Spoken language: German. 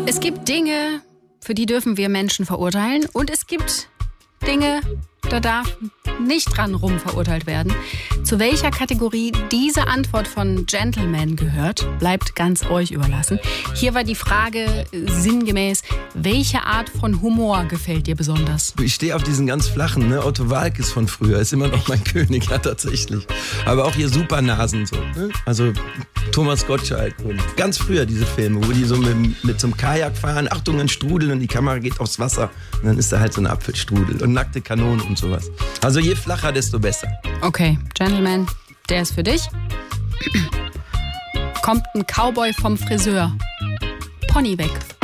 Es gibt Dinge, für die dürfen wir Menschen verurteilen. Und es gibt Dinge, da darf nicht dran rum verurteilt werden. Zu welcher Kategorie diese Antwort von Gentleman gehört, bleibt ganz euch überlassen. Hier war die Frage sinngemäß, welche Art von Humor gefällt dir besonders? Ich stehe auf diesen ganz flachen, ne? Otto Waalkes von früher ist immer noch mein König, ja tatsächlich. Aber auch hier Supernasen so, ne? Also Thomas Gottschalk und ganz früher diese Filme, wo die so mit so einem Kajak fahren, Achtung, ein Strudel und die Kamera geht aufs Wasser und dann ist da halt so ein Apfelstrudel und nackte Kanonen und sowas. Also je flacher, desto besser. Okay, Gentleman, der ist für dich. Kommt ein Cowboy vom Friseur. Pony weg.